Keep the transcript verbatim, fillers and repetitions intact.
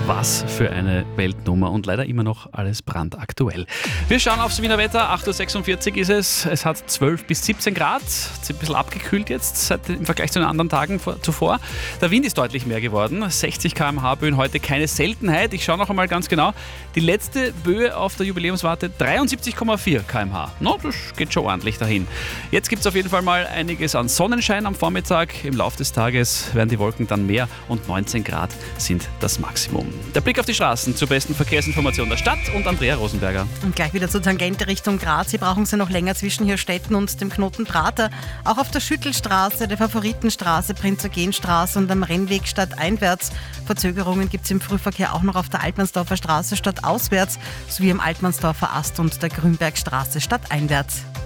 Was für eine Weltnummer und leider immer noch alles brandaktuell. Wir schauen aufs Wiener Wetter. acht Uhr sechsundvierzig ist es. Es hat zwölf bis siebzehn Grad. Es ist ein bisschen abgekühlt jetzt seit, im Vergleich zu den anderen Tagen vor, zuvor. Der Wind ist deutlich mehr geworden. sechzig Kilometer pro Stunde Böen heute keine Seltenheit. Ich schaue noch einmal ganz genau. Die letzte Böe auf der Jubiläumswarte dreiundsiebzig Komma vier Kilometer pro Stunde. No, das geht schon ordentlich dahin. Jetzt gibt es auf jeden Fall mal einiges an Sonnenschein am Vormittag. Im Laufe des Tages werden die Wolken dann mehr und neunzehn Grad sind das Maximum. Der Blick auf die Straßen zur besten Verkehrsinformation der Stadt und Andrea Rosenberger. Und gleich wieder zur Tangente Richtung Graz. Sie brauchen sie noch länger zwischen Hirstetten und dem Knoten Prater. Auch auf der Schüttelstraße, der Favoritenstraße, Prinz-Eugen-Straße und am Rennweg stadteinwärts. Verzögerungen gibt es im Frühverkehr auch noch auf der Altmannsdorfer Straße stadtauswärts sowie am Altmannsdorfer Ast und der Grünbergstraße stadteinwärts.